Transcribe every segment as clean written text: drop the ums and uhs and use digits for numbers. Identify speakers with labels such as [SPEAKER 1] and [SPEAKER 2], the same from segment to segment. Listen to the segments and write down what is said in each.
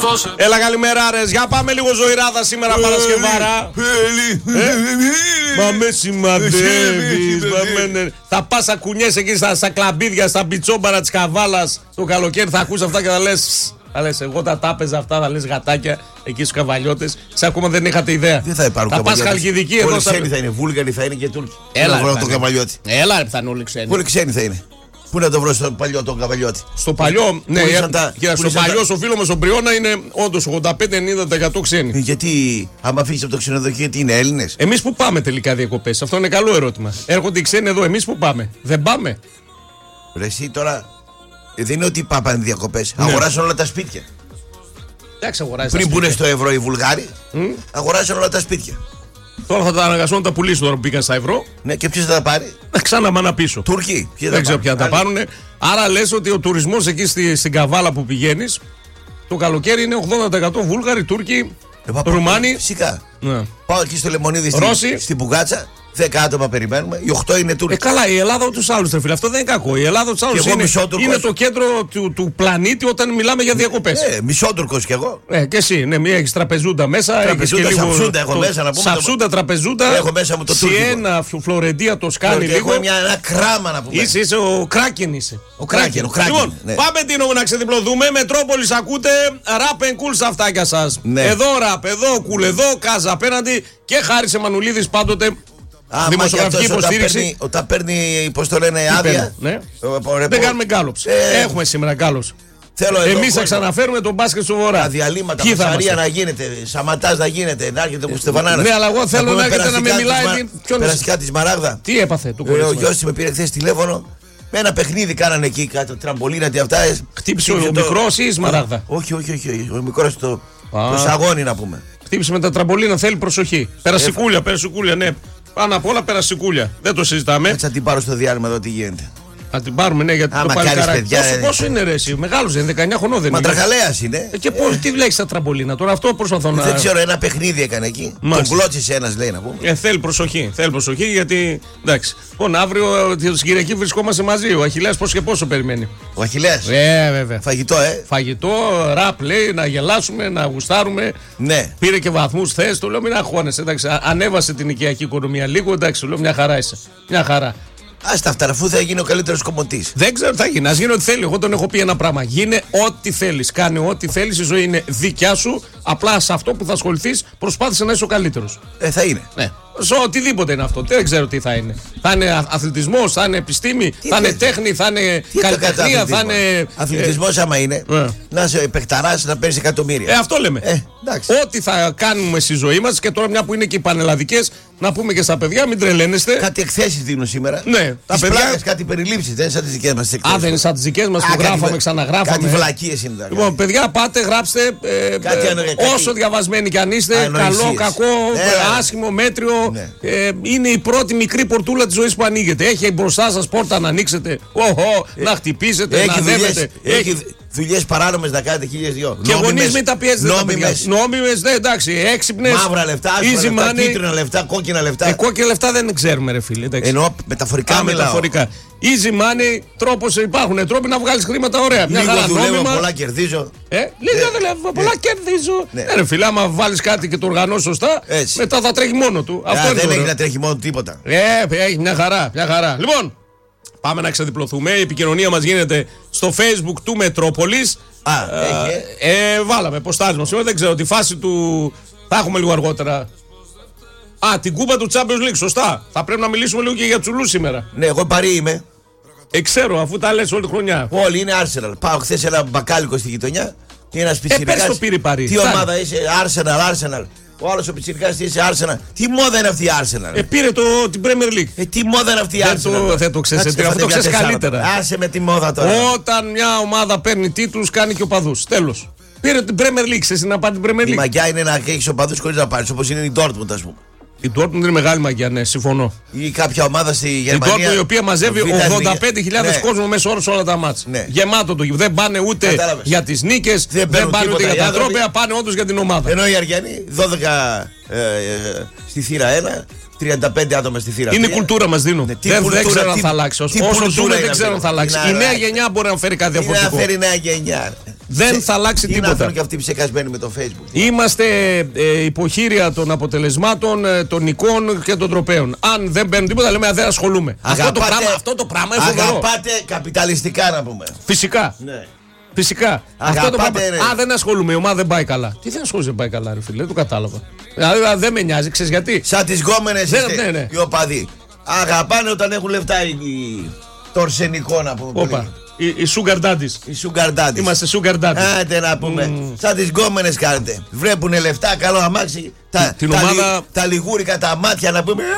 [SPEAKER 1] Έλα, καλημέρα, ρε. Για πάμε λίγο ζωηράδα σήμερα Παρασκευάρα. Μα με σημαδεύεις. Θα πας να κουνιέσαι εκεί στα κλαμπίδια, στα μπιτσόμπαρα της Καβάλας το καλοκαίρι. Θα ακούς αυτά και θα λες. Θα λες, εγώ τα τάπεζα αυτά, θα λες γατάκια εκεί στους καβαλιώτες. Σε ακόμα δεν είχατε ιδέα.
[SPEAKER 2] Δεν θα υπάρχουν
[SPEAKER 1] θα πας Χαλκιδική εδώ.
[SPEAKER 2] Όλοι ξένοι θα είναι, Βούλγαροι θα είναι και Τούρκοι.
[SPEAKER 1] Έλα,
[SPEAKER 2] το καβαλιώτη.
[SPEAKER 1] Έλα, ρε, θα είναι όλοι ξένοι.
[SPEAKER 2] Όλοι ξένοι θα είναι. Πού να το βρω στο παλιό τον καβαλιώτη.
[SPEAKER 1] Στο παλιό, ναι, στο παλιό, στο φίλο μας ο Μπριώνα είναι όντως 85-90% ξένοι.
[SPEAKER 2] Γιατί, άμα φύγεις από το ξενοδοχείο, τι είναι, Έλληνες.
[SPEAKER 1] Εμείς που πάμε τελικά διακοπές, αυτό είναι καλό ερώτημα. Έρχονται οι ξένοι εδώ, εμείς που πάμε. Δεν πάμε.
[SPEAKER 2] Ρε, εσύ τώρα. Δεν είναι ότι πάνε διακοπές. Ναι. Αγοράσαν όλα τα σπίτια.
[SPEAKER 1] Εντάξει,
[SPEAKER 2] πριν που είναι στο ευρώ οι Βουλγάροι, αγοράσαν όλα τα σπίτια.
[SPEAKER 1] Τώρα θα τα αναγκαστούν να τα πουλήσουν τώρα που πήγαν στα ευρώ.
[SPEAKER 2] Ναι, και ποιος θα τα πάρει.
[SPEAKER 1] Ξανά μάνα πίσω.
[SPEAKER 2] Τούρκοι.
[SPEAKER 1] Δεν ξέρω ποια θα τα πάρουν. Άρα λες ότι ο τουρισμός εκεί στην Καβάλα που πηγαίνεις το καλοκαίρι είναι 80% Βούλγαροι, Τούρκοι, Ρουμάνοι.
[SPEAKER 2] Φυσικά.
[SPEAKER 1] Ναι.
[SPEAKER 2] Πάω εκεί στο Λεμονίδη στην Πουγάτσα. 10 άτομα περιμένουμε, οι 8 είναι Τούρκοι.
[SPEAKER 1] Καλά, η Ελλάδα ούτως άλλως, φίλε, αυτό δεν είναι κακό. Η Ελλάδα ούτως άλλως είναι το κέντρο του πλανήτη όταν μιλάμε για διακοπές.
[SPEAKER 2] Μισότουρκος κι εγώ.
[SPEAKER 1] Και εσύ, ναι, μία έχεις τραπεζούντα μέσα.
[SPEAKER 2] Τραπεζούντα, σαψούντα έχω μέσα να πούμε.
[SPEAKER 1] Σαψούντα, τραπεζούντα.
[SPEAKER 2] Έχω μέσα μου το τουρκικό.
[SPEAKER 1] Σιένα, Φλωρεντία, Τοσκάνη λίγο.
[SPEAKER 2] Έχω ένα κράμα να πούμε.
[SPEAKER 1] Είσαι ο Κράκεν είσαι.
[SPEAKER 2] Ο Κράκεν.
[SPEAKER 1] Λοιπόν, πάμε Τίνο να ξεδιπλωθούμε. Μετρόπολης ακούτε, ραπ and cool στα αυτάκια σας. Εδώ ραπ, εδώ cool, εδώ κάζα απέναντι και Χάρης Εμμανουλίδης πάντοτε. Δημοσιογραφική υποστήριξη.
[SPEAKER 2] Όταν παίρνει, πώς το λένε, άδεια.
[SPEAKER 1] Ναι. Δεν κάνουμε γκάλοψ. Έχουμε σήμερα γκάλοψ. Εμείς θα ξαναφέρουμε τον μπάσκετ στο βορρά.
[SPEAKER 2] Τα διαλύματα, Μασαρία να γίνεται, Σαματάς να γίνεται, να έρχεται ο Στεφανάρας.
[SPEAKER 1] Ναι, αλλά εγώ θέλω να έρχεται να με μιλάει.
[SPEAKER 2] Περαστικά τη Μαράγδα.
[SPEAKER 1] Τι έπαθε του
[SPEAKER 2] κορίτσι. Ο γιος με πήρε χθες τηλέφωνο. Με ένα παιχνίδι κάνανε εκεί κάτω, τραμπολίνα και αυτά.
[SPEAKER 1] Χτύπησε ο μικρός ή η Σμαράγδα.
[SPEAKER 2] Όχι. Ο μικρός το σαγόνι να πούμε.
[SPEAKER 1] Χτύπησε με τα τραμπολίνα, θέλει προσοχή. Περασικούλια, ναι. Πάνω απ' όλα περασικούλια. Δεν το συζητάμε.
[SPEAKER 2] Έτσι θα την πάρω στο διάλειμμα εδώ τι γίνεται.
[SPEAKER 1] Θα την πάρουμε, ναι, γιατί
[SPEAKER 2] άμα
[SPEAKER 1] το παλικάράκι.
[SPEAKER 2] Πόσο
[SPEAKER 1] είναι ρε εσύ, μεγάλος είναι, 19 χρονών δεν είναι.
[SPEAKER 2] Μα τραχαλέας είναι.
[SPEAKER 1] Και πώς, τι λέξεις στα τραμπολίνα τώρα, αυτό προσπαθώ να.
[SPEAKER 2] Δεν ξέρω, ένα παιχνίδι έκανε εκεί. Τον κλώτσισε ένας, λέει να πούμε.
[SPEAKER 1] Θέλει προσοχή γιατί. Εντάξει. Λοιπόν, αύριο την Κυριακή βρισκόμαστε μαζί. Ο Αχιλλέας πώς και πόσο περιμένει.
[SPEAKER 2] Ο Αχιλλέας.
[SPEAKER 1] Βέβαια.
[SPEAKER 2] Φαγητό,
[SPEAKER 1] ραπ λέει, να γελάσουμε, να γουστάρουμε.
[SPEAKER 2] Ναι.
[SPEAKER 1] Πήρε και βαθμούς θες, του λέω μην αγχώνεσαι. Ανέβασε την οικιακή οικονομία λίγο, εντάξει, του λέω μια χαρά είσαι. Μια χαρά.
[SPEAKER 2] Άστα αυτά, αφού θα γίνει ο καλύτερος κομμωτής.
[SPEAKER 1] Δεν ξέρω τι θα γίνει. Ας γίνει ό,τι θέλει. Εγώ τον έχω πει ένα πράγμα. Γίνε ό,τι θέλεις. Κάνε ό,τι θέλεις. Η ζωή είναι δικιά σου. Απλά σε αυτό που θα ασχοληθείς, προσπάθησε να είσαι ο καλύτερος.
[SPEAKER 2] Θα είναι.
[SPEAKER 1] Ναι. Σε οτιδήποτε είναι αυτό. Δεν ξέρω τι θα είναι. Θα είναι αθλητισμός, θα είναι επιστήμη, θα είναι τέχνη, θα είναι καλλιτεχνία, θα είναι.
[SPEAKER 2] Αθλητισμός, άμα είναι, να είσαι παιχταράς, να παίρνεις εκατομμύρια.
[SPEAKER 1] Αυτό λέμε. Ό,τι θα κάνουμε στη ζωή μας και τώρα μια που είναι και οι πανελλαδικές, να πούμε και στα παιδιά, μην τρελαίνεστε.
[SPEAKER 2] Κάτι εκθέσεις δίνουν σήμερα.
[SPEAKER 1] Ναι, τα παιδιά.
[SPEAKER 2] Κάτι περιλήψεις, δεν είναι σαν τις δικές μας εκθέσεις.
[SPEAKER 1] Δεν είναι σαν τις δικές μας που γράφαμε, ξαναγράφαμε.
[SPEAKER 2] Κάτι βλακίες είναι.
[SPEAKER 1] Λοιπόν, παιδιά, πάτε, γράψτε. Όσο διαβασμένοι κι αν είστε, καλό, κακό, άσχημο, μέτριο. Είναι η πρώτη μικρή πορτούλα της ζωής που ανοίγεται. Έχει μπροστά σας πόρτα να ανοίξετε, να χτυπήσετε, να ανέβετε.
[SPEAKER 2] Έχει δουλειές παράνομες να κάνετε 1002.
[SPEAKER 1] Και γονείς μην τα πιέζετε. Νόμιμες, ναι, εντάξει, έξυπνες.
[SPEAKER 2] Μαύρα λεφτά, άσπρα λεφτά, κίτρινα λεφτά, κόκκινα λεφτά.
[SPEAKER 1] Κόκκινα λεφτά δεν ξέρουμε, ρε φίλε.
[SPEAKER 2] Εννοώ μεταφορικά μιλάω.
[SPEAKER 1] Easy money, τρόπος υπάρχουν. Τρόποι να βγάλεις χρήματα ωραία.
[SPEAKER 2] Μια χαρά δουλεύω, πολλά κερδίζω.
[SPEAKER 1] Λίγα δουλεύω, πολλά κερδίζω. Ρε φίλε, άμα βάλεις κάτι και το οργανώσεις σωστά, μετά θα τρέχει μόνο του.
[SPEAKER 2] Δεν έχει να τρέχει μόνο του τίποτα.
[SPEAKER 1] Έχει μια χαρά. Λοιπόν, πάμε να ξεδιπλωθούμε. Η επικοινωνία μας γίνεται στο Facebook του Μετρόπολης. Βάλαμε ποστάρισμα σήμερα. Δεν ξέρω τη φάση του. Θα έχουμε λίγο αργότερα. Την κούπα του Champions League, σωστά. Θα πρέπει να μιλήσουμε λίγο και για Τσουλού σήμερα.
[SPEAKER 2] Ναι, εγώ παρή είμαι.
[SPEAKER 1] Ξέρω, αφού τα λες όλη τη χρονιά.
[SPEAKER 2] Όλοι είναι Arsenal. Πάω χθες ένα μπακάλικο στη γειτονιά. Είναι ένας πιτσιρικάς.
[SPEAKER 1] Πες το πήρε Παρί.
[SPEAKER 2] Τι ομάδα είσαι, Arsenal. Ο άλλος ο πιτσιρικάς είσαι Arsenal. Τι μόδα είναι αυτή η Arsenal.
[SPEAKER 1] Πήρε την Premier League.
[SPEAKER 2] Τι μόδα είναι αυτή η Arsenal.
[SPEAKER 1] Δεν το ξέρεις, αυτό το ξέρεις καλύτερα.
[SPEAKER 2] Άσε με τη μόδα τώρα.
[SPEAKER 1] Όταν μια ομάδα παίρνει τίτλους, κάνει και οπαδούς. Τέλος. Πήρε την Premier League, ξέρεις να πάρει την Premier League.
[SPEAKER 2] Η μαγιά είναι να έχεις οπαδούς χωρίς να πάρεις, όπως είναι η Dortmund, ας πούμε.
[SPEAKER 1] Η Dortmund είναι μεγάλη μαγιά, ναι, συμφωνώ.
[SPEAKER 2] Ή κάποια ομάδα στη Γερμανία.
[SPEAKER 1] Η Dortmund η οποία μαζεύει 85.000 κόσμο μέσα όρο σε όλα τα μάτς.
[SPEAKER 2] Ναι.
[SPEAKER 1] Γεμάτο το γήπεδο. Δεν πάνε ούτε για τις νίκες, δεν πάνε ούτε για τα τρόπαια, πάνε όντως για την ομάδα.
[SPEAKER 2] Ενώ οι Αριανοί 12 στη θύρα 1. 35 άτομα στη θύρα.
[SPEAKER 1] Είναι η κουλτούρα μας, Δίνο. Δεν ξέρω αν θα αλλάξει. Όσο ζούμε δεν ξέρω αν θα αλλάξει. Η νέα γενιά μπορεί να φέρει κάτι διαφορετικό.
[SPEAKER 2] Να φέρει νέα γενιά.
[SPEAKER 1] Δεν θα αλλάξει τίποτα.
[SPEAKER 2] Είναι αυτό και αυτοί ψεκασμένοι με το Facebook.
[SPEAKER 1] Είμαστε υποχείρια των αποτελεσμάτων, των εικόν και των τροπέων. Αν δεν παίρνουν τίποτα, λέμε δεν ασχολούμαι. Αυτό το πράγμα είναι φοβερό.
[SPEAKER 2] Αγαπάτε καπιταλιστικά να πούμε.
[SPEAKER 1] Φυσικά.
[SPEAKER 2] Ναι.
[SPEAKER 1] Φυσικά. Αυτό το πράγμα. Δεν ασχολούμαι, η ομάδα δεν πάει καλά. Τι δεν ασχολούμαι, δεν πάει καλά, ρε φίλε, δεν το κατάλαβα. Δηλαδή δεν με νοιάζει, ξέρεις γιατί.
[SPEAKER 2] Σαν τις γκόμενες οι οπαδοί. Αγαπάνε όταν έχουν λεφτά το αρσενικό να πούμε.
[SPEAKER 1] Όπα. Οι sugar daddies. Είμαστε sugar daddies.
[SPEAKER 2] Άντε να πούμε. Σαν τις γκόμενες κάνετε. Βλέπουνε λεφτά, καλό αμάξι. Τα λιγούρικα, τα μάτια να πούμε.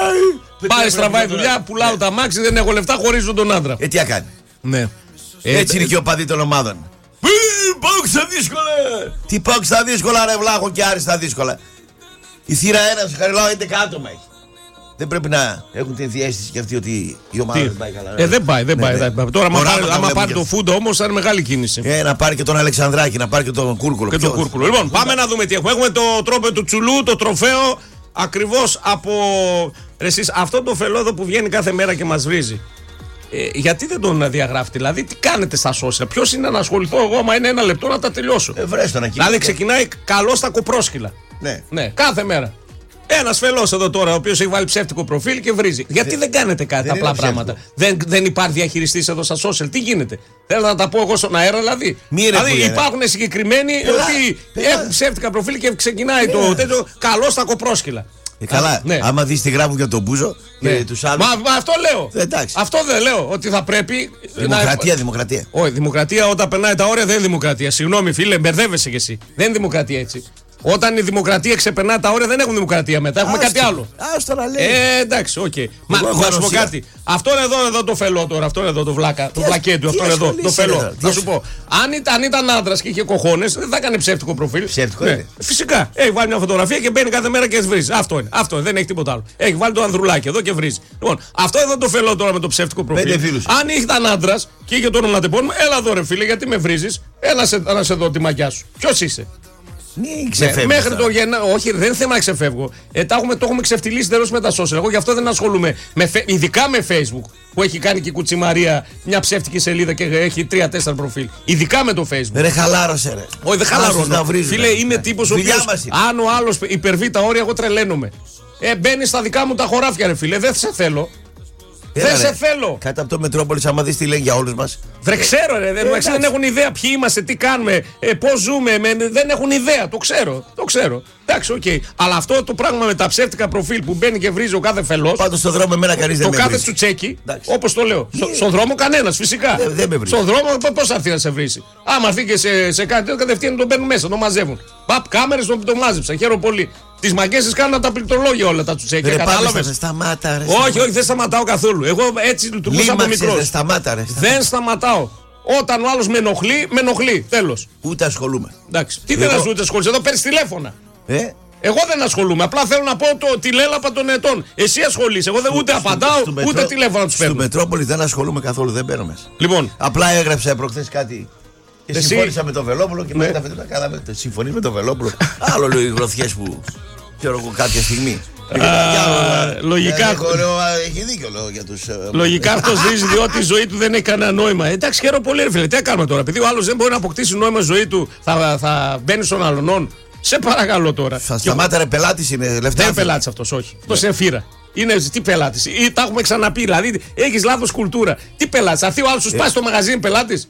[SPEAKER 1] Πάει στραβάει δουλειά, πουλάω τα αμάξι, δεν έχω λεφτά, χωρίζω τον άντρα.
[SPEAKER 2] Τι έκανε.
[SPEAKER 1] Ναι.
[SPEAKER 2] Έτσι είναι και ο παδί των ομάδων. Πάω στα δύσκολα. Τι πάω στα δύσκολα, ρε Βλάχο και Άρη στα δύσκολα. Η θύρα 1 σου Χαριλάου 11 άτομα έχει. Δεν πρέπει να έχουν την διαίσθηση και αυτή ότι η ομάδα δεν πάει καλά.
[SPEAKER 1] Δεν πάει. Τώρα, άμα πάρει το Φούντο όμως, θα είναι μεγάλη κίνηση.
[SPEAKER 2] Να πάρει και τον Αλεξανδράκη, να πάρει και τον Κούρκουλο.
[SPEAKER 1] Λοιπόν, πάμε να δούμε τι έχουμε. Έχουμε το τρόπο του Τσουλού, το τροφαίο ακριβώς από. Εσείς, αυτό το φελόδο που βγαίνει κάθε μέρα και μας βρίζει. Γιατί δεν τον διαγράφετε, δηλαδή τι κάνετε στα social, ποιος είναι να ασχοληθώ εγώ, άμα είναι ένα λεπτό να τα τελειώσω. Δηλαδή ξεκινάει καλό στα κοπρόσκυλα. Ναι, κάθε μέρα. Ένας φελός εδώ τώρα, ο οποίος έχει βάλει ψεύτικο προφίλ και βρίζει. Γιατί δεν κάνετε κάτι απλά πράγματα. Δεν υπάρχει διαχειριστής εδώ στα social, τι γίνεται. Θέλω να τα πω εγώ στον αέρα, δηλαδή. Δηλαδή υπάρχουν συγκεκριμένοι οι οποίοι έχουν ψεύτικα προφίλ και ξεκινάει το τέτοιο καλό στα κοπρόσκυλα.
[SPEAKER 2] Καλά, άμα δεις τι γράφουν για τον Μπούζο και τους άλλους.
[SPEAKER 1] Μα αυτό λέω. Αυτό δεν λέω, ότι θα πρέπει.
[SPEAKER 2] Δημοκρατία.
[SPEAKER 1] Όχι, δημοκρατία όταν περνάει τα όρια δεν είναι δημοκρατία. Συγγνώμη, φίλε, μπερδεύεσαι κι εσύ. Δεν είναι δημοκρατία έτσι. Όταν η δημοκρατία ξεπερνά τα όρια δεν έχουμε δημοκρατία μετά. Έχουμε κάτι άλλο.
[SPEAKER 2] Άστο να λέει.
[SPEAKER 1] Εντάξει, οκ. Μα να σου πω κάτι. Αυτό εδώ το φελό τώρα. Αυτό εδώ το βλάκα. Το βλακέτου. Αυτό εδώ το φελό. Να σου πω. Αν ήταν άντρας και είχε κοχώνες, δεν θα έκανε ψεύτικο προφίλ.
[SPEAKER 2] Ψεύτικο είναι.
[SPEAKER 1] Φυσικά. Έχει βάλει μια φωτογραφία και μπαίνει κάθε μέρα και βρίζει. Αυτό είναι. Δεν έχει τίποτα άλλο. Έχει βάλει το ανδρουλάκι εδώ και βρίζει. Λοιπόν, αυτό εδώ το φελό τώρα με το ψεύτικο προφίλ. Αν ήταν άντρας και είχε το ονοματεπώνυμο, έλα εδώ ρε φίλε, γιατί με βρίζει. Έλα να σε δω τη μαγιά σου. Ποιο είσαι. Μέχρι το όχι, δεν είναι θέμα να ξεφεύγω. Το έχουμε ξεφτυλίσει τελώς με τα social. Εγώ γι' αυτό δεν ασχολούμαι. Ειδικά με Facebook που έχει κάνει και η Κουτσιμαρία μια ψεύτικη σελίδα και έχει 3-4 προφίλ. Ειδικά με το Facebook.
[SPEAKER 2] Ρε χαλάρωσε, ρε.
[SPEAKER 1] Όχι, δεν χαλαρώνω. Φίλε, είμαι τύπος ο οποίος αν ο άλλος υπερβεί τα όρια, εγώ τρελαίνομαι. Μπαίνει στα δικά μου τα χωράφια, ρε φίλε. Δεν σε θέλω. Δεν σε θέλω.
[SPEAKER 2] Κάτω από το Μετρόπολης, άμα δεις τι λένε για όλους μας.
[SPEAKER 1] Δεν ξέρω, ρε. Δεν έχουν ιδέα ποιοι είμαστε, τι κάνουμε, πώς ζούμε. Δεν έχουν ιδέα. Το ξέρω. Εντάξει, οκ. Αλλά αυτό το πράγμα με τα ψεύτικα προφίλ που μπαίνει και βρίζει ο κάθε φελός.
[SPEAKER 2] Πάντως στον δρόμο εμένα κανείς δεν με βρίζει.
[SPEAKER 1] Το κάθε τσουτσέκι, όπως το λέω. Στον δρόμο κανένας, φυσικά.
[SPEAKER 2] Δεν με βρίζει.
[SPEAKER 1] Στον δρόμο πώς θα έρθει να σε βρίσει. Άμα έρθει και σε κάτι τέτοιο, κατευθείαν τον παίρνουν μέσα, τον μαζεύουν. Παπ, κάμερες τον μάζεψα. Χαίρομαι πολύ. Τις μαγκές κάνουν τα πληκτρολόγια όλα τα τσουτσέκια.
[SPEAKER 2] Κατάλαβες. Σταμάτα, ρε.
[SPEAKER 1] Όχι, δεν σταματάω καθόλου. Εγώ έτσι λειτουργούσα από μικρός. Δεν σταματάω. Όταν ο άλλος με ενοχλεί. Τέλος.
[SPEAKER 2] Ούτε ασχολούμαι.
[SPEAKER 1] Εντάξει. Τι δεν ούτε ασχολείσαι, εδώ παίρνεις τηλέφωνα. Εγώ δεν ασχολούμαι. Απλά θέλω να πω τη λέλαπα των ετών. Εσύ ασχολείσαι. Εγώ ούτε απαντάω, ούτε τηλέφωνα τους παίρνω.
[SPEAKER 2] Στο Μετρόπολη δεν ασχολούμαι καθόλου, δεν παίρνω μέσα.
[SPEAKER 1] Λοιπόν.
[SPEAKER 2] Απλά έγραψα προχθές κάτι. Και συμφώνησα με τον Βελόπουλο και μετά τα κάναμε. Συμφωνεί με τον Βελόπουλο. Άλλο λέω οι γροθιές που ξέρω εγώ κάποια στιγμή.
[SPEAKER 1] Λογικά.
[SPEAKER 2] Έχει δίκιο για τους.
[SPEAKER 1] Λογικά αυτό βρίζει διότι η ζωή του δεν έχει κανένα νόημα. Εντάξει, χαίρομαι πολύ, ρε φίλε. Τι κάνουμε τώρα. Επειδή ο άλλος δεν μπορεί να αποκτήσει νόημα ζωή του, θα μπαίνει στον αλλονών. Σε παρακαλώ τώρα.
[SPEAKER 2] Θα σταμάτα, ρε, πελάτης είναι λεφτά.
[SPEAKER 1] Δεν είναι πελάτης αυτός, όχι. Αυτό είναι φύρα. Είναι τι πελάτης. Τα έχουμε ξαναπεί. Δηλαδή έχει λάθος κουλτούρα. Τι πελάτης. Θα έρθει ο άλλος σου σπάσει το μαγαζί, είναι πελάτης.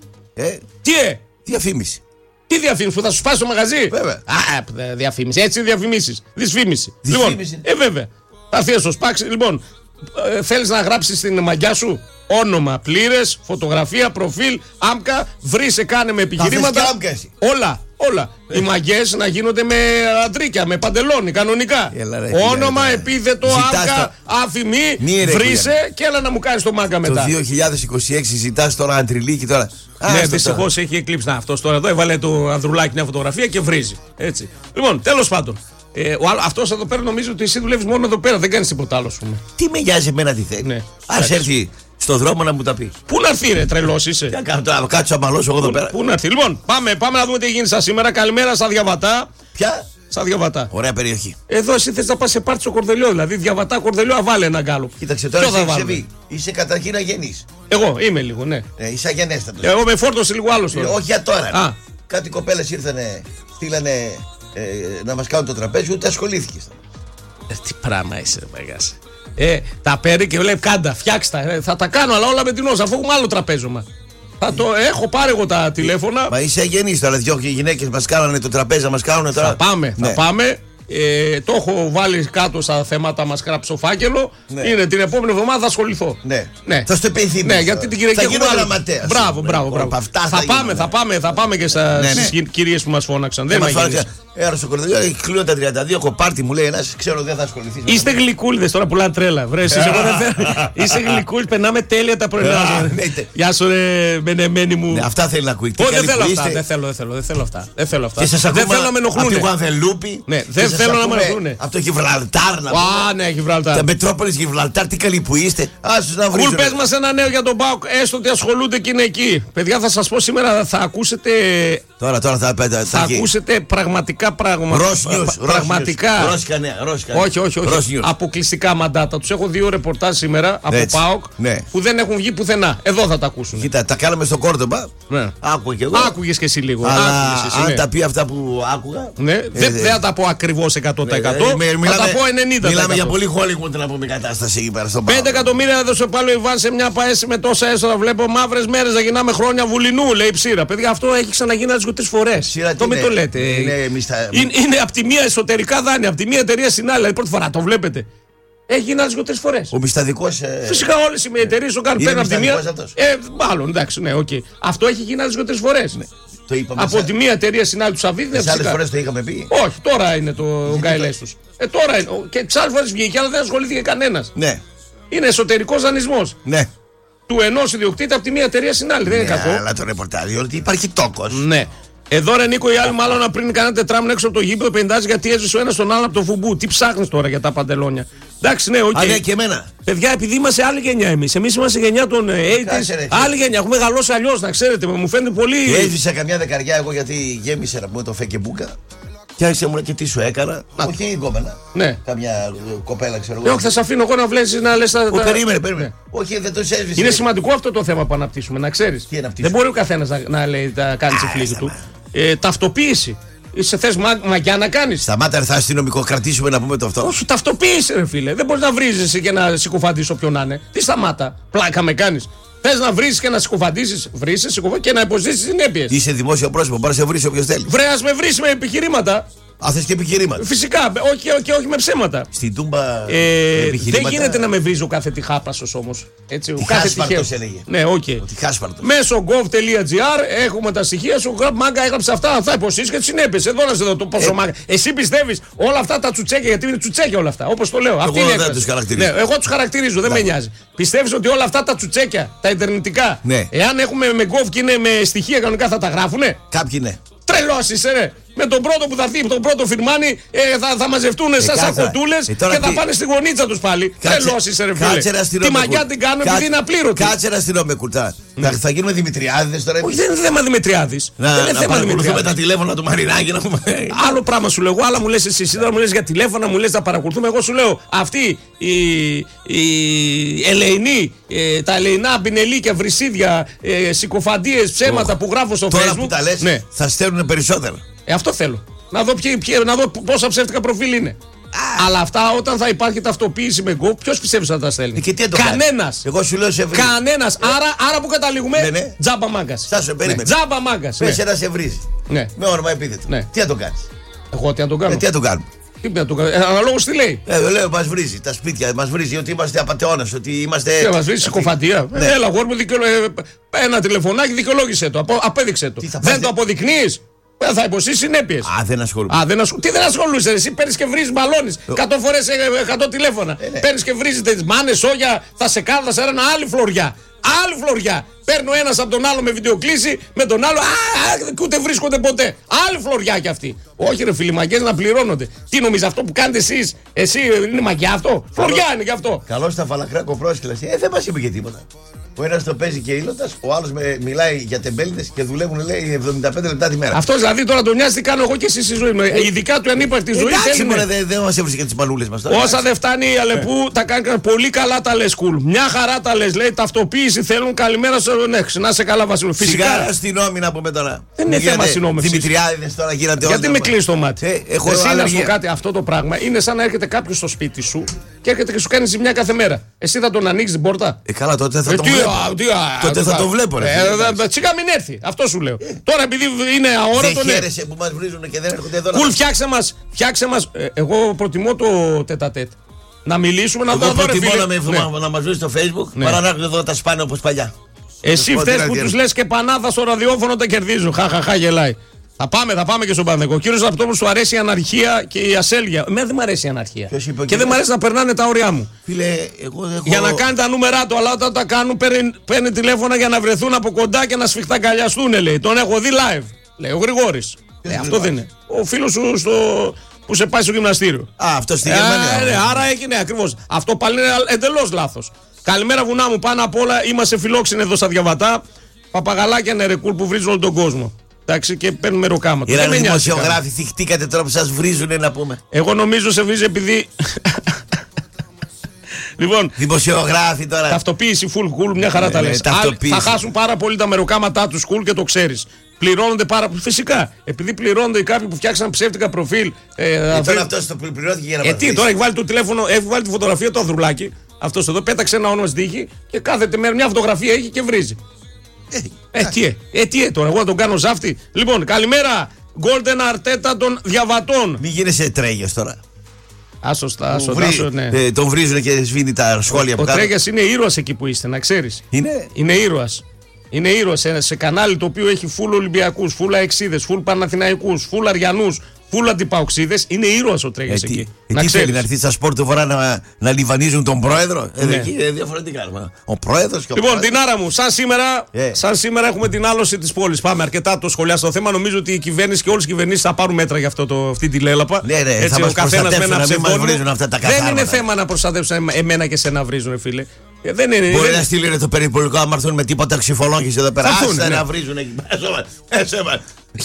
[SPEAKER 2] Διαφήμιση.
[SPEAKER 1] Τι διαφήμιση που θα σου σπάσει το μαγαζί.
[SPEAKER 2] Βέβαια.
[SPEAKER 1] Διαφήμιση. Έτσι διαφημίσεις. Δυσφήμιση. Λοιπόν, βέβαια. Θα έρθει να σου σπάξει. Λοιπόν, θέλεις να γράψεις την μαγιά σου όνομα, πλήρες, φωτογραφία, προφίλ, άμκα, βρήσε, κάνε με επιχειρήματα. Όλα. Οι μαγκές να γίνονται με αντρίκια, με παντελόνι, κανονικά. Όνομα, επίθετο, άμκα, αφημί, βρήσε και έλα να μου κάνεις το μάγκα μετά.
[SPEAKER 2] Το 2026 ζητάς τώρα αντριλίκι τώρα.
[SPEAKER 1] Ναι, δυστυχώς έχει εκλείψει. Αυτός τώρα εδώ έβαλε το ανδρουλάκι μια φωτογραφία και βρίζει. Έτσι. Λοιπόν, τέλος πάντων. Αυτός εδώ πέρα νομίζω ότι εσύ δουλεύεις μόνο εδώ πέρα, δεν κάνεις τίποτα άλλο, πούμε.
[SPEAKER 2] Τι με νοιάζει εμένα τι θέλει.
[SPEAKER 1] Ναι.
[SPEAKER 2] Ας έρθει στον δρόμο να μου τα πει.
[SPEAKER 1] Πού να έρθει, ρε, τρελός είσαι.
[SPEAKER 2] Τι να κάνω τώρα, κάτσω αμαλώσω εγώ εδώ πέρα.
[SPEAKER 1] Πού να έρθει. Λοιπόν, πάμε να δούμε τι γίνει σας σήμερα. Καλημέρα στα διαβατά.
[SPEAKER 2] Ποια?
[SPEAKER 1] Στα Διαβατά.
[SPEAKER 2] Ωραία περιοχή.
[SPEAKER 1] Εδώ εσύ θες να πας σε πάρτι στο Κορδελιό. Δηλαδή Διαβατά, Κορδελιό, αβάλε ένα γκάλο.
[SPEAKER 2] Κοίταξε τώρα, είσαι καταρχήν αγενής.
[SPEAKER 1] Εγώ είμαι λίγο, ναι.
[SPEAKER 2] Είσαι αγενέστατος.
[SPEAKER 1] Εγώ με φόρτωσε λίγο άλλο τώρα.
[SPEAKER 2] Όχι για τώρα. Κάτι κοπέλες ήρθανε, στείλανε να μας κάνουν το τραπέζι, ούτε ασχολήθηκες.
[SPEAKER 1] Τι πράγμα είσαι, μεγάλος. Τα παίρνει και λέει κάντα, φτιάξτε. Θα τα κάνω, αλλά όλα με την όσα, αφού έχουμε άλλο τραπέζωμα. Θα το έχω πάρει εγώ τα τηλέφωνα.
[SPEAKER 2] Μα είσαι αγενής τώρα, δυο γυναίκες μας κάνανε το τραπέζι, μας κάνουν τώρα.
[SPEAKER 1] Θα πάμε. Το έχω βάλει κάτω στα θέματα, μας γράψει ο φάκελο. Ναι. Είναι την επόμενη εβδομάδα θα ασχοληθώ.
[SPEAKER 2] Ναι. Θα στο επιθυμίσω.
[SPEAKER 1] Ναι, γιατί την Κυριακή
[SPEAKER 2] θα γίνω γραμματέας.
[SPEAKER 1] Μπράβο. Θα πάμε και στις κυρίες που μας φώναξαν. Δεν μας φώναξαν.
[SPEAKER 2] Στο Κορδελιό, κλείνω τα 32, έχω πάρτι, μου λέει ένας, ξέρω δεν θα ασχοληθεί.
[SPEAKER 1] Είστε γλυκούλιδες τώρα, πουλάνε τρέλα. Είστε γλυκούλιδες, περνάμε τέλεια τα πρωινά. Γεια σου, ρε μενεμένη μου.
[SPEAKER 2] Αυτά θέλει να ακούει.
[SPEAKER 1] Δεν θέλω αυτά. Δεν θέλω να με ενοχλούν. Δεν θέλω να με ενοχλούν.
[SPEAKER 2] Από το Γιβραλτάρ να
[SPEAKER 1] πούμε. Ναι, Γιβραλτάρ.
[SPEAKER 2] Τα Μετρόπολης Γιβραλτάρ, τι καλοί που είστε.
[SPEAKER 1] Κουλ, πες μας ένα νέο για τον ΠΑΟΚ, έστω ότι ασχολούνται και είναι εκεί. Παιδιά, θα σας πω σήμερα, θα ακούσετε.
[SPEAKER 2] Τώρα θα
[SPEAKER 1] ακούσετε πραγματικά πράγματα. Πραγματικά. Όχι. Αποκλειστικά μαντάτα. Τους έχω 2 ρεπορτάζ σήμερα από ΠΑΟΚ που δεν έχουν βγει πουθενά. Εδώ θα τα ακούσουν.
[SPEAKER 2] Κοίτα, τα κάναμε στο Κόρδομπα. Άκουγα και εγώ.
[SPEAKER 1] Άκουγες και εσύ λίγο.
[SPEAKER 2] Αν τα πει αυτά που άκουγα.
[SPEAKER 1] Δεν θα τα πω ακριβώς 100%. Θα τα πω 90%.
[SPEAKER 2] Μιλάμε για πολύ Hollywood να πούμε κατάσταση εκεί πέρα στον ΠΑΟΚ.
[SPEAKER 1] 5 εκατομμύρια έδωσε πάλι ο Ιβάν σε μια ΠΑΕΣ με τόσα έσοδα. Βλέπω μαύρες μέρες να γυρνάμε χρόνια βουλινού, λέει Ψήρα. Παιδιά, αυτό έχει ξαναγίνει να 3 φορές. Το μην το λέτε. Είναι από τη μία εσωτερικά δάνεια, από τη μία εταιρεία στην άλλη. Δηλαδή πρώτη φορά το βλέπετε. Έχει γίνει άλλες 2-3 φορές.
[SPEAKER 2] Ο μισθαδικός.
[SPEAKER 1] Φυσικά όλες οι εταιρείες το κάνουν. Παίρνουν από τη μία. Μάλλον εντάξει, ναι, okay. Αυτό έχει γίνει άλλες 2-3 φορές. Ναι. Από τη μία εταιρεία στην άλλη του Σαββίδη.
[SPEAKER 2] Τις άλλες φορές το είχαμε πει.
[SPEAKER 1] Όχι, τώρα είναι το γκάιλες τους. Τώρα είναι. Και τις άλλες φορές βγήκε, αλλά δεν ασχολήθηκε κανένας.
[SPEAKER 2] Ναι.
[SPEAKER 1] Είναι εσωτερικός δανεισμός.
[SPEAKER 2] Ναι.
[SPEAKER 1] Του ενός ιδιοκτήτη από τη μία εταιρεία στην άλλη. Δεν είναι κακό.
[SPEAKER 2] Αλλά το ρεπορτάζ, ότι υπάρχει τόκος.
[SPEAKER 1] Ναι. Εδώ ρε Νίκο, οι άλλοι μάλλον πριν κανένα τετράμινο έξω από το γήπεδο 50 γιατί έζησε ο ένας τον άλλον από το φουμπού. Τι ψάχνεις τώρα για τα παντελόνια. Εντάξει, ναι, οκ.
[SPEAKER 2] Α, ναι, και εμένα.
[SPEAKER 1] Παιδιά, επειδή είμαστε άλλη γενιά εμείς. Εμείς είμαστε γενιά των 80's. Άλλη γενιά. Έχουμε μεγαλώσει αλλιώς, να ξέρετε. Μου φαίνεται πολύ.
[SPEAKER 2] Έσβησα καμιά δεκαριά εγώ γιατί γέμισε να πούμε το φεκεμπούκα. Και άρχισε μου και τι σου έκανα. Όχι γκόμενα.
[SPEAKER 1] Ναι.
[SPEAKER 2] Καμιά κοπέλα, ξέρω εγώ.
[SPEAKER 1] Όχι, θα σε αφήνω εγώ να βλέπει να λε τα.
[SPEAKER 2] Περίμενε. Όχι, δεν το έσβησε.
[SPEAKER 1] Είναι σημαντικό αυτό το θέμα που αναπτύσσουμε, να ξέρει. Δεν μπορεί ο καθένα να λέει τα κάνει τη φλήγη του. Ταυτοποίηση. Είσαι θες μαγιά να κάνεις.
[SPEAKER 2] Σταμάτα, θα αστυνομικό κρατήσουμε να πούμε το αυτό.
[SPEAKER 1] Όχι, ταυτοποίησε ρε φίλε. Δεν μπορείς να βρίζεσαι και να συκοφαντήσεις όποιον να είναι. Τι σταμάτα, πλάκα με κάνεις. Θες να βρεις και να συκοφαντήσεις, βρίζεσαι και να υποζήσεις συνέπειες.
[SPEAKER 2] Είσαι δημόσιο πρόσωπο, μπορεί να σε βρει όποιος θέλει.
[SPEAKER 1] Βρε, ας με βρεις με επιχειρήματα.
[SPEAKER 2] Θες και επιχειρήματα.
[SPEAKER 1] Φυσικά, όχι με ψέματα.
[SPEAKER 2] Στην Τούμπα.
[SPEAKER 1] Δεν γίνεται να με βρίζει ο κάθε τυχάπασος όμως.
[SPEAKER 2] Ο κάθε τυχαίος έλεγε.
[SPEAKER 1] Ναι, οκ. Μέσω gov.gr έχουμε τα στοιχεία σου. Μάγκα έγραψε αυτά. Θα υποστήσεις και τις συνέπειες. Εδώ να σε δω το πόσο μάγκα. Εσύ πιστεύεις όλα αυτά τα τσουτσέκια, γιατί είναι τσουτσέκια όλα αυτά. Όπως το λέω.
[SPEAKER 2] Εγώ δεν τους χαρακτηρίζω.
[SPEAKER 1] Εγώ τους χαρακτηρίζω, δεν με νοιάζει. Πιστεύεις ότι όλα αυτά τα τσουτσέκια, τα ιντερνετικά, εάν έχουμε με gov και είναι με στοιχεία κανονικά θα τα γράφουνε.
[SPEAKER 2] Κάποιοι ναι.
[SPEAKER 1] Τρελός είσαι, ρε. Με τον πρώτο που θα δει, τον πρώτο φιρμάνι, θα μαζευτούν σαν σακοτούλες και θα πάνε στη γωνίτσα τους πάλι. Τρελός είσαι, ρε φίλε. Τη μαγιά την κάνουν επειδή είναι απλήρωτη.
[SPEAKER 2] Κάτσε να στείλω κουρτά. Θα γίνουμε Δημητριάδες τώρα.
[SPEAKER 1] Όχι, δεν είναι θέμα Δημητριάδης.
[SPEAKER 2] Να παρακολουθούμε τα τηλέφωνα του Μαρινάκη να πούμε.
[SPEAKER 1] Άλλο πράγμα σου λέω. Άλλα μου λες εσύ. Τώρα μου λες για τηλέφωνα, μου λες να παρακολουθούμε. Εγώ σου λέω αυτή η ελεηνή, τα ελεηνά μπινελίκια, βρυσίδια, συκοφαντίες, ψέματα που γράφω στο Facebook.
[SPEAKER 2] Τώρα που τα λες θα στέλνουν περισσότερα.
[SPEAKER 1] Αυτό θέλω. Να δω πόσα ψεύτικα προφίλ είναι. Αλλά αυτά όταν θα υπάρχει ταυτοποίηση με Go, ποιος πιστεύει θα τα στέλνει? Κανένας.
[SPEAKER 2] Εγώ σου λέω σε βρει.
[SPEAKER 1] Κανένας. Άρα που καταλήγουμε, τζάμπα μάγκας. Τζάμπα μάγκας.
[SPEAKER 2] Πες να σε βρίζει. Με όνομα επίθετο. Τι θα τον κάνεις?
[SPEAKER 1] Εγώ τι θα τον κάνω?
[SPEAKER 2] Τι θα τον κάνουμε?
[SPEAKER 1] Αναλόγως τι λέει.
[SPEAKER 2] Λέω μας βρίζει. Τα σπίτια μας βρίζει ότι είμαστε απατεώνας. Ότι είμαστε.
[SPEAKER 1] Μας βρίζει συκοφαντία. Έλα, γόρ μου, ένα τηλεφωνάκι, δικαιολόγησε το. Απέδειξε το. Δεν το αποδεικνύεις? Θα υποστείς συνέπειες.
[SPEAKER 2] Δεν ασχολούμαι.
[SPEAKER 1] Τι δεν ασχολούσαι, εσύ παίρνεις και βρίζεις μπαλώνεις 100 φορές 100 τηλέφωνα. Παίρνεις και βρίζεις τις μάνες, σόγια, θα σε κάνω, θα σε έρνα άλλη φλωριά. Άλλη φλωριά. Παίρνω ένας από τον άλλο με βιντεοκλήση, με τον άλλο. Και ούτε βρίσκονται ποτέ. Άλλη φλωριά κι αυτή. Όχι, ρε φίλοι, μαγκές να πληρώνονται. Τι νομίζεις αυτό που κάνετε εσείς? Εσύ είναι μαγκιά αυτό? Φλωριά είναι κι αυτό.
[SPEAKER 2] Καλώς τα φαλακρά κοπρόσκυλα. Δεν μας είπε και τίποτα. Ο ένας το παίζει και ήλωτας, ο άλλος μιλάει για τεμπέληδες και δουλεύουν, λέει, 75 λεπτά τη μέρα.
[SPEAKER 1] Αυτό δηλαδή τώρα τον νοιάζει τι κάνω εγώ και εσύ στη ζωή μου. Ειδικά του ανύπαρκτη ζωή.
[SPEAKER 2] Εντάξει, δεν μας έβρισκε τις μανούλες μας τώρα.
[SPEAKER 1] Όσα δεν φτάνει η Αλεπού, τα κάνει πολύ καλά τα λες κουλ. Μια χαρά τα λες, λέει, ταυτοποίηση θέλουν. Καλημέρα στο Νέξ. Να σε καλά, Βασίλου.
[SPEAKER 2] Φυσικά αστυνόμοι να πούμε τώρα.
[SPEAKER 1] Δεν είναι θέμα αστυνόμευση.
[SPEAKER 2] Δημητριάδηδες τώρα γίνατε όλοι.
[SPEAKER 1] Γιατί με κλείσει το μάτι. Εσύ να σου κάτι, αυτό το πράγμα είναι σαν να έρχεται κάποιο στο σπίτι σου και έρχεται και σου κάνει ζημιά κάθε μέρα. Εσύ θα τον ανοίξει την πόρτα.
[SPEAKER 2] Καλά, τότε θα τον βλέπω. Τότε θα τον βλέπω.
[SPEAKER 1] Τσίκα μην έρθει. Αυτό σου λέω. Τώρα επειδή είναι αόρατο.
[SPEAKER 2] Δεν χαίρεσαι που μας βρίζουν και δεν έρχονται εδώ.
[SPEAKER 1] Κουλ, φτιάξε μας. Εγώ προτιμώ το τετατέτ. Να μιλήσουμε, να
[SPEAKER 2] δω. Εγώ προτιμώ να μας βρει στο Facebook παρά να έρχονται εδώ τα σπάνε όπως παλιά.
[SPEAKER 1] Εσύ φταίς που τους λες και πανάδα στο ραδιόφωνο τα κερδίζουν. Χαχαχά, γελάει. Θα πάμε και στον Παναθηναϊκό. Ο κύριος Ραπτόπουλος του αρέσει η αναρχία και η ασέλγεια. Εμένα δεν μου αρέσει η αναρχία. Και δεν μου αρέσει να περνάνε τα όρια μου.
[SPEAKER 2] Φίλε, εγώ δεν έχω...
[SPEAKER 1] Για να κάνει τα νούμερά του, αλλά όταν τα κάνουν παίρνει τηλέφωνα για να βρεθούν από κοντά και να σφιχταγκαλιαστούν, λέει. Τον έχω δει live. Λέει ο Γρηγόρης. Αυτό δεν είναι. Ο φίλος σου που σε πάει στο γυμναστήριο.
[SPEAKER 2] Αυτό στη Γερμανία.
[SPEAKER 1] Άρα έγινε ακριβώς. Αυτό πάλι είναι εντελώς λάθος. Καλημέρα βουνά μου, πάνω απ' όλα είμαστε φιλόξενοι εδώ στα Διαβατά. Παπαγαλάκια νερεκούλ που βρίζουν όλο τον κόσμο. Εντάξει, και παίρνουμε ροκάματα.
[SPEAKER 2] Οι δημοσιογράφοι θυχτήκατε τώρα που σας βρίζουνε να πούμε.
[SPEAKER 1] Εγώ νομίζω σε βρίζει επειδή. Λοιπόν,
[SPEAKER 2] δημοσιογράφοι τώρα.
[SPEAKER 1] Ταυτοποίηση full cool, μια χαρά τα λες. Θα χάσουν πάρα πολύ τα μεροκάματά τους cool και το ξέρεις. Πληρώνονται πάρα πολύ. Φυσικά. Επειδή πληρώνονται οι κάποιοι που φτιάξαν ψεύτικα προφίλ.
[SPEAKER 2] Τώρα αυτό το πληρώθηκε για να
[SPEAKER 1] τι, τώρα έχει βάλει το τηλέφωνο, έχει βάλει τη φωτογραφία του Ανδρουλάκη. Αυτό εδώ πέταξε ένα όνομα στη τύχη και κάθε μέρα μια φωτογραφία έχει και βρίζει. Τι τώρα, εγώ να τον κάνω ζάφτη. Λοιπόν, καλημέρα. Golden Arteta των Διαβατών.
[SPEAKER 2] Μην γίνεσαι τρέγιος τώρα.
[SPEAKER 1] Σωστά,
[SPEAKER 2] ναι. Τον βρίζουν και σβήνει τα σχόλια που
[SPEAKER 1] κάνουν. Ο Τρέγιας είναι ήρωας εκεί που είστε, να ξέρεις. Είναι ήρωας. Είναι ήρωας σε κανάλι το οποίο έχει φουλ Ολυμπιακούς, φουλ Αεξίδες, φουλ Παναθηναϊκούς, φουλ Αριανούς, φουλ Αντιπαοξίδες. Είναι ήρωας ο Τρέγιας εκεί.
[SPEAKER 2] Τι θέλει να έρθει στα σπορ του Βορρά να λιβανίζουν τον πρόεδρο. Εκεί είναι διαφορετικά. Ο πρόεδρος και ο
[SPEAKER 1] λοιπόν, την άρα μου, σαν σήμερα έχουμε την άλωση της πόλης. Πάμε αρκετά το σχολιάσω το θέμα. Νομίζω ότι η κυβέρνηση και όλες οι κυβερνήσεις θα πάρουν μέτρα για αυτή τη λέλαπα.
[SPEAKER 2] Ναι, έτσι, ο καθένας με ένα ψευδόνυμο.
[SPEAKER 1] Δεν είναι θέμα να προστατεύσουν εμένα και σε να βρίζουν, φίλε.
[SPEAKER 2] Μπορεί να στείλει το περιπολικό άμα έρθουν με τίποτα ξυφολόγηση εδώ πέρα. Άσε να βρίζουν εκεί πέρα.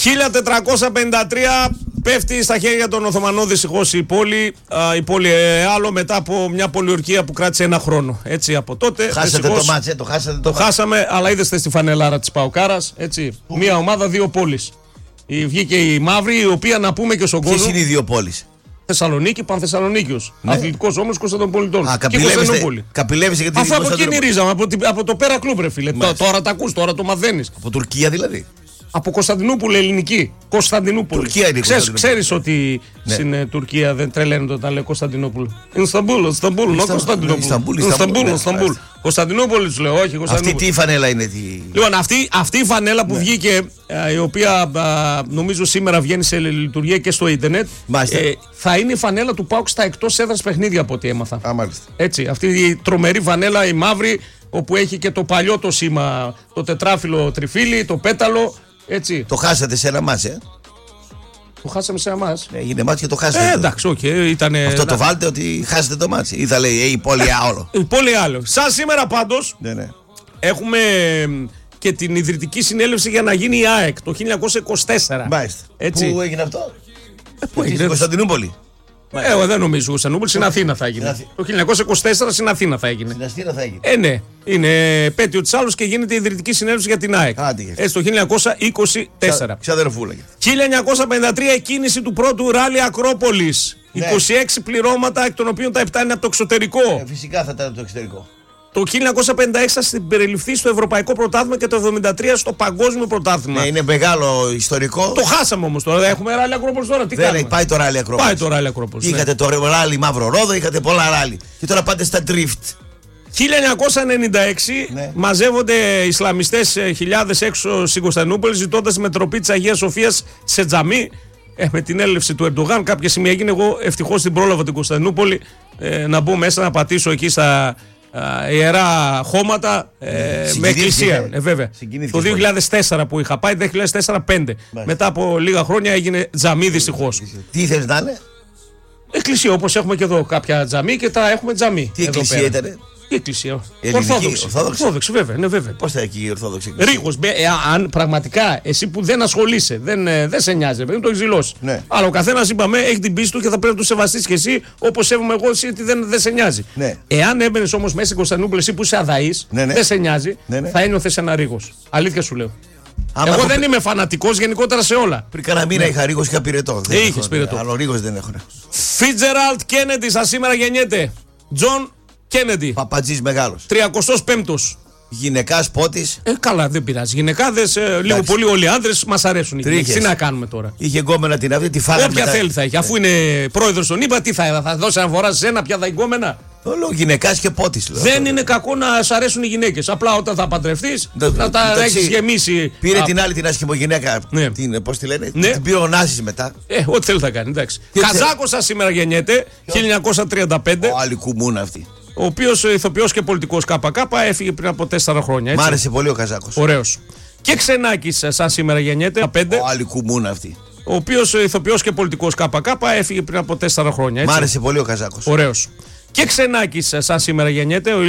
[SPEAKER 1] 1453 πέφτει στα χέρια των Οθωμανών δυστυχώς η πόλη άλλο μετά από μια πολιορκία που κράτησε ένα χρόνο. Έτσι από τότε.
[SPEAKER 2] Χάσατε το μάτσε, το
[SPEAKER 1] χάσαμε, αλλά είδεστε στη φανελάρα της Παοκάρας. Έτσι. Μια ομάδα, δύο πόλεις. Βγήκε η μαύρη, η οποία να πούμε και στον κόσμο.
[SPEAKER 2] Ποιες είναι οι δύο πόλεις?
[SPEAKER 1] Θεσσαλονίκη, Πανθεσσαλονίκιος. Ναι. Αθλητικός όμορφος Κωνσταντινοπολιτών.
[SPEAKER 2] Καπηλεύεσαι γιατί
[SPEAKER 1] αφού από εκείνη ρίζαμε, από το πέρα κλουμπ, ρε φίλε. Τώρα τα ακούς, τώρα το μαθαίνεις.
[SPEAKER 2] Από Τουρκία δηλαδή.
[SPEAKER 1] Από Κωνσταντινούπολη, ελληνική. Κωνσταντινούπολη.
[SPEAKER 2] Τουρκία είναι.
[SPEAKER 1] Ξέρεις ότι στην Τουρκία δεν τρελαίνονται όταν λέει Κωνσταντινούπολη. Ιstanbul, not Κωνσταντινούπολη. Κωνσταντινούπολη του λέω, όχι Κωνσταντινούπολη.
[SPEAKER 2] Αυτή τι φανέλα είναι?
[SPEAKER 1] Λοιπόν, αυτή η φανέλα που βγήκε, η οποία νομίζω σήμερα βγαίνει σε λειτουργία και στο ίντερνετ, θα είναι η φανέλα του ΠΑΟΚ στα εκτός έδρας παιχνίδια από ό,τι έμαθα. Έτσι, αυτή η τρομερή φανέλα, η μαύρη, όπου έχει και το παλιό το σήμα, το τετράφυλλο τριφύλι, το πέταλο. Έτσι.
[SPEAKER 2] Το χάσατε σε ένα μάτς,
[SPEAKER 1] Το χάσαμε σε ένα μάτς.
[SPEAKER 2] Έγινε μάτς και το χάσατε.
[SPEAKER 1] Εντάξει, ήτανε.
[SPEAKER 2] Αυτό το βάλτε ότι χάσατε το μάτς. Ή θα λέει η πόλη άλλο.
[SPEAKER 1] Η πόλη άλλο. Σαν σήμερα πάντως έχουμε και την ιδρυτική συνέλευση για να γίνει η ΑΕΚ το 1924.
[SPEAKER 2] Μάλιστα. Πού έγινε αυτό? Στην Κωνσταντινούπολη.
[SPEAKER 1] Δεν νομίζω στην Κωνσταντινούπολη, στην Αθήνα θα έγινε. Το 1924 στην Αθήνα θα έγινε.
[SPEAKER 2] Στην Αθήνα θα έγινε.
[SPEAKER 1] Ναι, είναι επέτειο της άλλος και γίνεται η ιδρυτική συνέλευση για την ΑΕΚ. Έτσι το 1924.
[SPEAKER 2] Ξαδερφούλα.
[SPEAKER 1] 1953 εκκίνηση του πρώτου ράλι Ακρόπολης. 26 πληρώματα, εκ των οποίων τα 7 είναι από το εξωτερικό.
[SPEAKER 2] Φυσικά θα ήταν από το εξωτερικό.
[SPEAKER 1] Το 1956 θα συμπεριληφθεί στο Ευρωπαϊκό Πρωτάθλημα και το 1973 στο Παγκόσμιο Πρωτάθλημα.
[SPEAKER 2] Ναι, είναι μεγάλο ιστορικό.
[SPEAKER 1] Το χάσαμε όμως τώρα. Έχουμε ράλι Ακρόπολης τώρα. Τι κάνουμε?
[SPEAKER 2] Πάει το ράλι Ακρόπολης.
[SPEAKER 1] Πάει το ράλι Ακρόπολης.
[SPEAKER 2] Είχατε το ράλι Μαύρο Ρόδο, είχατε πολλά ράλι. Και τώρα πάτε στα drift.
[SPEAKER 1] 1996 μαζεύονται Ισλαμιστές χιλιάδες έξω στην Κωνσταντινούπολη ζητώντας μετροπή της Αγίας Σοφίας σε τζαμί. Με την έλευση του Ερντογάν κάποια στιγμή έγινε. Εγώ ευτυχώς την πρόλαβα την Κωνσταντινούπολη να μπω μέσα να πατήσω εκεί στα ιερά χώματα με εκκλησία. Βέβαια. Το 2004 που είχα πάει, 2004-2005. Μετά από λίγα χρόνια έγινε τζαμί δυστυχώς.
[SPEAKER 2] Τι ήθελες να είναι?
[SPEAKER 1] Εκκλησία, όπως έχουμε και εδώ κάποια τζαμί και τα έχουμε τζαμί.
[SPEAKER 2] Τι εκκλησία ήταν?
[SPEAKER 1] Η εκκλησία.
[SPEAKER 2] Ορθόδοξη,
[SPEAKER 1] βέβαια. Ναι, βέβαια.
[SPEAKER 2] Πώς θα εκεί η Ορθόδοξη εκκλησία.
[SPEAKER 1] Ρίγος, αν πραγματικά εσύ που δεν ασχολείσαι, δεν σε νοιάζει, δεν το έχει δηλώσει.
[SPEAKER 2] Ναι.
[SPEAKER 1] Αλλά ο καθένας, είπαμε, έχει την πίστη του και θα πρέπει να το σεβαστείς και εσύ, όπως σέβομαι εγώ, εσύ ότι δεν σε νοιάζει.
[SPEAKER 2] Ναι.
[SPEAKER 1] Εάν έμπαινες όμως μέσα στην Κωνσταντινούπολη, εσύ που είσαι αδαής, δεν σε νοιάζει, θα ένιωθες ένα Ρίγος. Αλήθεια σου λέω. Εγώ δεν είμαι φανατικός γενικότερα σε όλα.
[SPEAKER 2] Πριν κάνα μήνα είχα Ρίγος και πυρετό.
[SPEAKER 1] Είχες πυρετό.
[SPEAKER 2] Αλλά Ρίγος δεν έχω.
[SPEAKER 1] Φίτζεραλτ Κένεντι, σαν σήμερα γεννιέται. Τζον Κένεντι.
[SPEAKER 2] Παπατζής μεγάλος.
[SPEAKER 1] 35ος.
[SPEAKER 2] Γυναικάς πότης.
[SPEAKER 1] Καλά, δεν πειράζει. Γυναικάδες, λίγο πολύ όλοι οι άντρες μας αρέσουν. Τι να κάνουμε τώρα.
[SPEAKER 2] Είχε γκόμενα την αυτή, τη φάγαμε.
[SPEAKER 1] Όποια θέλει θα έχει. Αφού είναι πρόεδρος των ΗΠΑ, τι θα δώσει αναφορά σε ένα, πια θα γκόμενα.
[SPEAKER 2] Όλο γυναικάς και πότης.
[SPEAKER 1] Δεν είναι κακό να σ' αρέσουν οι γυναίκες. Απλά όταν θα παντρευτείς, να τα έχεις γεμίσει.
[SPEAKER 2] Πήρε την άλλη την άσχημο γυναίκα. Πώς τη λένε. Την πήρε ο Νάσης μετά.
[SPEAKER 1] Ό,τι θέλει θα κάνει. Καζάκος σας σήμερα γεννιέται, 1935.
[SPEAKER 2] Ο άλλη κουμούνα αυτή.
[SPEAKER 1] Ο οποίος ηθοποιός και πολιτικός ΚΚ έφυγε πριν από 4 χρόνια. Έτσι.
[SPEAKER 2] Μ' άρεσε πολύ ο Καζάκος.
[SPEAKER 1] Ωραίος. Και Ξενάκης σαν σήμερα γεννιέται.
[SPEAKER 2] Ο άλλη κουμούνα αυτή.
[SPEAKER 1] Ο οποίος ηθοποιός και πολιτικός ΚΚ έφυγε πριν από 4 χρόνια. Έτσι.
[SPEAKER 2] Μ' άρεσε πολύ ο Καζάκος.
[SPEAKER 1] Ωραίος. Και Ξενάκης σαν σήμερα γεννιέται.